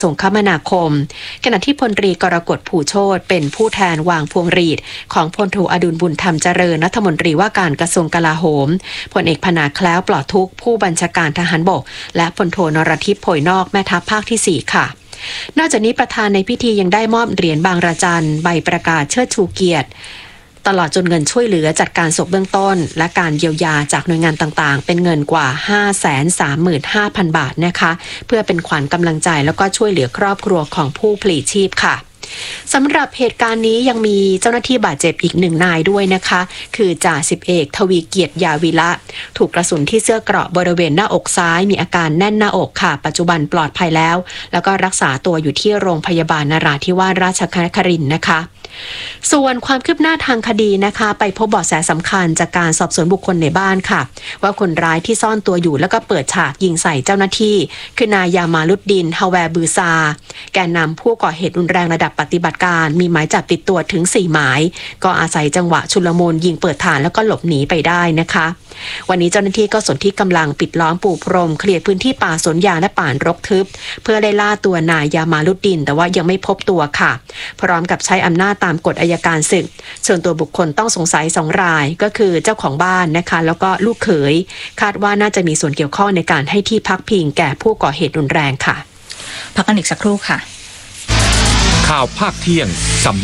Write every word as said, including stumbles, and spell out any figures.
ส่งคมนาคมขณะที่พลตรีกรกฎภูโชติเป็นผู้แทนวางพวงหรีดของพลโทอดุลบุญธรรมเจริญรัฐมนตรีว่าการกระทรวงกลาโหมพลเอกพนาแคล้วปลอดทุกข์ผู้บัญชาการทหารบกและพลโทนรทิพย์โผยนอกแม่ทัพภาคที่สี่ค่ะนอกจากนี้ประธานในพิธียังได้มอบเหรียญบางระจันใบประกาศเชิดชูเกียรติตลอดจนเงินช่วยเหลือจัดการศพเบื้องต้นและการเยียวยาจากหน่วยงานต่างๆเป็นเงินกว่า ห้าแสนสามหมื่นห้าพัน บาทนะคะเพื่อเป็นขวัญกำลังใจแล้วก็ช่วยเหลือครอบครัวของผู้พลีชีพค่ะสำหรับเหตุการณ์นี้ยังมีเจ้าหน้าที่บาดเจ็บอีกหนึ่งนายด้วยนะคะคือจ่าสิบเอกทวีเกียรติยาวิละถูกกระสุนที่เสื้อเกราะบริเวณหน้าอกซ้ายมีอาการแน่นหน้าอกค่ะปัจจุบันปลอดภัยแล้วแล้วก็รักษาตัวอยู่ที่โรงพยาบาลนราธิวาสราชนครินทร์นะคะส่วนความคืบหน้าทางคดีนะคะไปพบเบาะแสสำคัญจากการสอบสวนบุคคลในบ้านค่ะว่าคนร้ายที่ซ่อนตัวอยู่แล้วก็เปิดฉากยิงใส่เจ้าหน้าที่คือนายยามาลุดดินฮาแวร์บือซาแกนนำผู้ก่อเหตุรุนแรงระดับปฏิบัติการมีหมายจับติดตัวถึงสี่หมายก็อาศัยจังหวะชุลมุนยิงเปิดฐานแล้วก็หลบหนีไปได้นะคะวันนี้เจ้าหน้าที่ก็สนที่กำลังปิดล้อมปูพรมเคลียร์พื้นที่ป่าสวนยางและป่ารกทึบเพื่อไล่ล่าตัวนายยามาลุดดินแต่ว่ายังไม่พบตัวค่ะพร้อมกับใช้อำนาจตามกฎอัยการศึกเชิญตัวบุคคลต้องสงสัยสองรายก็คือเจ้าของบ้านนะคะแล้วก็ลูกเขยคาดว่าน่าจะมีส่วนเกี่ยวข้องในการให้ที่พักพิงแก่ผู้ก่อเหตุรุนแรงค่ะพักกันอีกสักครู่ค่ะข่าวภาคเที่ยง